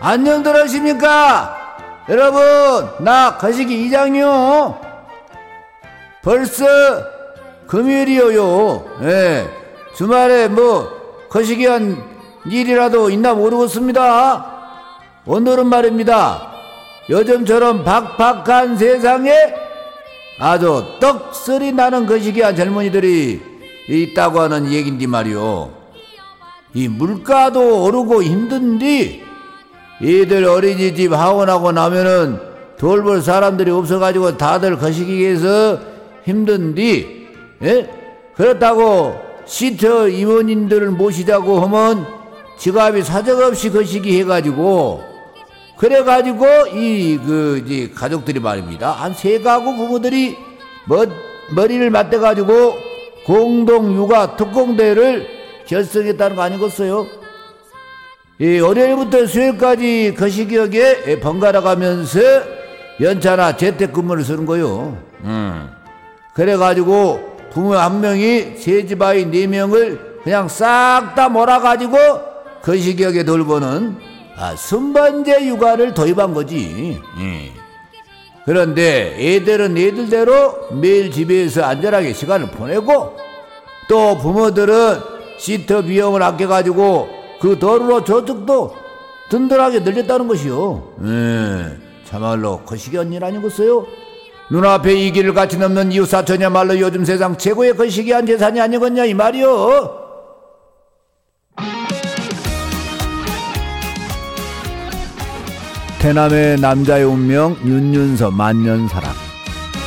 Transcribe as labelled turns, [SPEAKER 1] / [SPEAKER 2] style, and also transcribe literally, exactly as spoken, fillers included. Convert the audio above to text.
[SPEAKER 1] 안녕들 하십니까? 여러분, 나 거시기 이장요. 벌써 금요일이요. 예. 주말에 뭐 거시기한 일이라도 있나 모르겠습니다. 오늘은 말입니다, 요즘처럼 팍팍한 세상에 아주 떡소리 나는 거시기한 젊은이들이 있다고 하는 얘긴데 말이요. 이 물가도 오르고 힘든디 이들 어린이집 하원하고 나면은 돌볼 사람들이 없어가지고 다들 거시기해서 힘든디, 예? 그렇다고 시터 임원님들을 모시자고 하면 지갑이 사정없이 거시기 해가지고, 그래가지고 이 그 이제 가족들이 말입니다, 한 세 가구 부부들이 머, 머리를 맞대가지고 공동 육아 특공대를 결성했다는 거 아니겠어요? 이 월요일부터 수요일까지 거시기역에 번갈아 가면서 연차나 재택근무를 쓰는 거요. 음. 그래가지고 부모 한 명이 세 집 아이 네 명을 그냥 싹 다 몰아가지고 거시기역에 돌보는 아, 순번제 육아를 도입한 거지. 예. 그런데 애들은 애들대로 매일 집에서 안전하게 시간을 보내고, 또 부모들은 시터 비용을 아껴가지고 그 도로로 저쪽도 든든하게 늘렸다는 것이요. 예. 참말로 거시기한 일 아니겠어요? 눈앞에 이 길을 같이 넘는 이웃사촌이야말로 요즘 세상 최고의 거시기한 재산이 아니겠냐 이 말이요.
[SPEAKER 2] 태남의 남자의 운명 윤윤서 만년사랑.